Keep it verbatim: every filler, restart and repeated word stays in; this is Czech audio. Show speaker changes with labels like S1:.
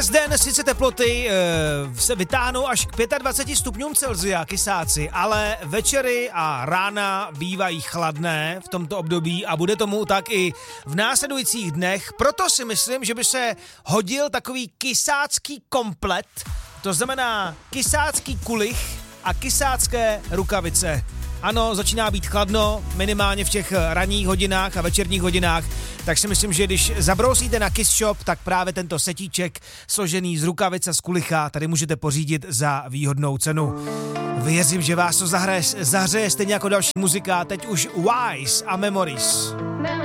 S1: Přes den sice teploty e, se vytáhnou až k dvaceti pěti stupňům Celsia, kysáci, ale večery a rána bývají chladné v tomto období a bude tomu tak i v následujících dnech. Proto si myslím, že by se hodil takový kysácký komplet, to znamená kysácký kulich a kysácké rukavice. Ano, začíná být chladno, minimálně v těch ranních hodinách a večerních hodinách, tak si myslím, že když zabrousíte na Kiss Shop, tak právě tento setíček složený z rukavic a z kulicha tady můžete pořídit za výhodnou cenu. Věřím, že vás to zahraje, zahřeje stejně jako další muzika, teď už Wise a Memories.